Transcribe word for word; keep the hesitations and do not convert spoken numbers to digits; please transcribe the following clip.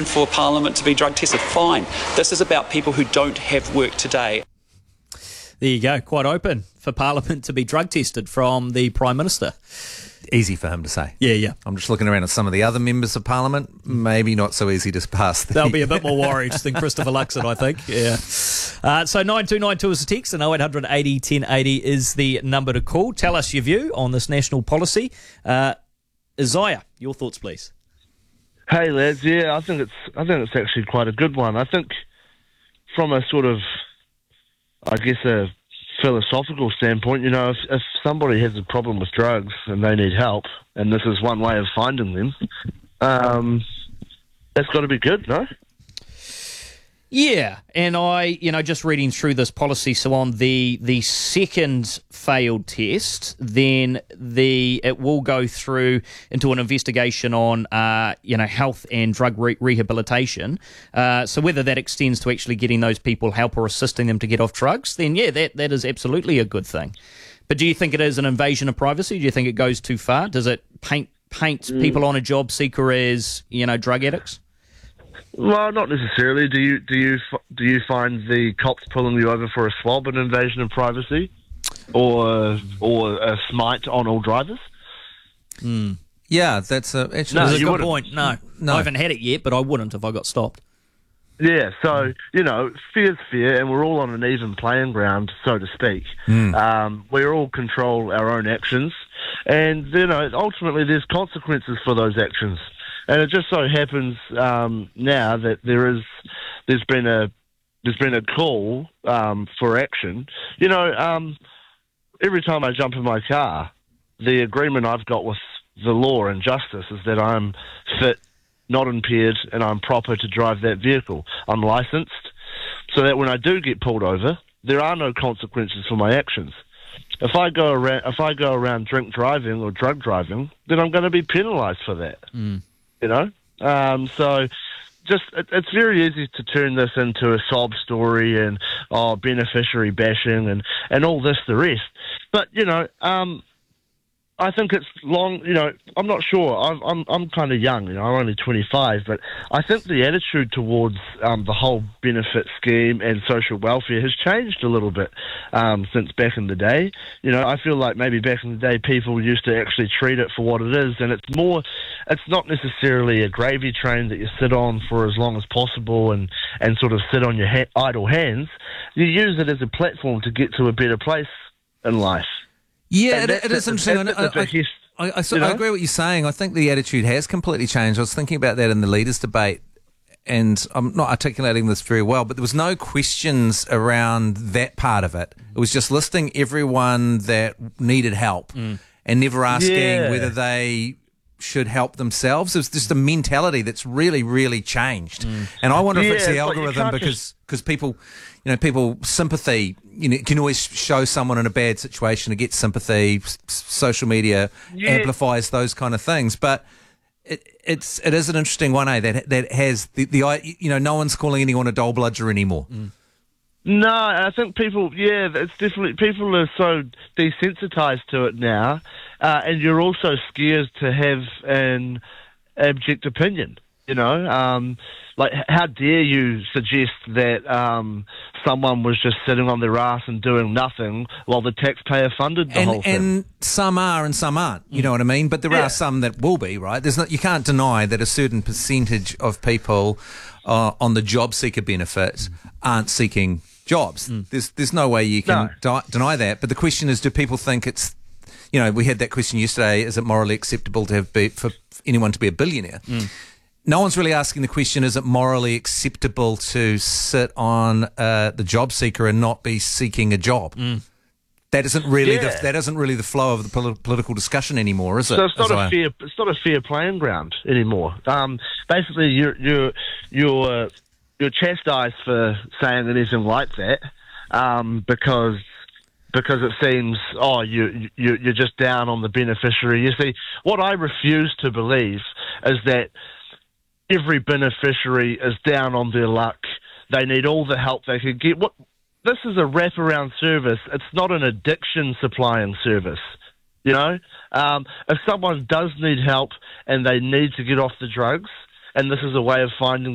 for Parliament to be drug tested. Fine. This is about people who don't have work today. There you go, quite open for Parliament to be drug tested from the Prime Minister. Easy for him to say. Yeah, yeah. I'm just looking around at some of the other members of Parliament. Maybe not so easy to pass. The They'll be a bit more worried than Christopher Luxon, I think. Yeah. Uh, so nine two nine two is the text and oh eight hundred eighty ten eighty is the number to call. Tell us your view on this national policy. Uh, Isaiah, your thoughts, please. Hey lads, yeah, I think it's I think it's actually quite a good one. I think from a sort of, I guess, a philosophical standpoint, you know, if, if somebody has a problem with drugs and they need help, and this is one way of finding them, um, that's got to be good, no? Yeah, and I, you know, just reading through this policy, so on the the second failed test, then the it will go through into an investigation on, uh, you know, health and drug re- rehabilitation. Uh, so whether that extends to actually getting those people help or assisting them to get off drugs, then yeah, that that is absolutely a good thing. But do you think it is an invasion of privacy? Do you think it goes too far? Does it paint paint mm. people on a job seeker as, you know, drug addicts? Well, not necessarily. Do you do you do you find the cops pulling you over for a swab an invasion of privacy, or or a smite on all drivers? Mm. Yeah, that's a, actually no, that's a good wouldn't. point. No, no, I haven't had it yet, but I wouldn't if I got stopped. Yeah, so, you know, fair's fair, and we're all on an even playing ground, so to speak. Mm. Um, we all control our own actions, and, you know, ultimately there's consequences for those actions. And it just so happens um, now that there is, there's been a, there's been a call um, for action. You know, um, every time I jump in my car, the agreement I've got with the law and justice is that I'm fit, not impaired, and I'm proper to drive that vehicle. I'm licensed, so that when I do get pulled over, there are no consequences for my actions. If I go around, if I go around drink driving or drug driving, then I'm going to be penalised for that. Mm. You know, um, so just it, it's very easy to turn this into a sob story and oh, beneficiary bashing and and all this the rest. But you know, um, I think it's long. You know, I'm not sure. I'm I'm I'm kind of young. You know, I'm only twenty-five, but I think the attitude towards um, the whole benefit scheme and social welfare has changed a little bit um, since back in the day. You know, I feel like maybe back in the day people used to actually treat it for what it is, and it's more. It's not necessarily a gravy train that you sit on for as long as possible and and sort of sit on your ha- idle hands. You use it as a platform to get to a better place in life. Yeah, it, it is interesting. I, I, I, I, I, you know? I agree with what you're saying. I think the attitude has completely changed. I was thinking about that in the leaders' debate, and I'm not articulating this very well, but there was no questions around that part of it. It was just listing everyone that needed help mm. and never asking yeah. whether they should help themselves. It was just a mentality that's really, really changed. Mm. And I wonder yeah, if it's the algorithm because because people, you know, people sympathy, you know, can always show someone in a bad situation to get sympathy. S- social media yeah. amplifies those kind of things, but it, it's it is an interesting one, eh? That that has the the you know, no one's calling anyone a dole bludger anymore. Mm. No, I think people, yeah, it's definitely, people are so desensitized to it now, uh, and you're also scared to have an abject opinion, you know? Um, like, how dare you suggest that um, someone was just sitting on their ass and doing nothing while the taxpayer funded the and, whole thing? And some are and some aren't, you know what I mean? But there yeah. are some that will be, right? There's not, you can't deny that a certain percentage of people uh, on the job seeker benefit aren't seeking jobs. Mm. There's there's no way you can no. di- deny that. But the question is, do people think it's, you know, we had that question yesterday, is it morally acceptable to have be, for anyone to be a billionaire? Mm. No one's really asking the question, is it morally acceptable to sit on uh, the job seeker and not be seeking a job? Mm. That isn't really yeah. the that isn't really the flow of the pol- political discussion anymore, is it? So it's not As a I... fair it's not a fair playing ground anymore. Um, basically, you're you're you're uh, you're chastised for saying anything like that um, because because it seems oh you you you're just down on the beneficiary. You see, what I refuse to believe is that every beneficiary is down on their luck. They need all the help they can get. What this is a wraparound service. It's not an addiction supplying service. You know, um, if someone does need help and they need to get off the drugs, and this is a way of finding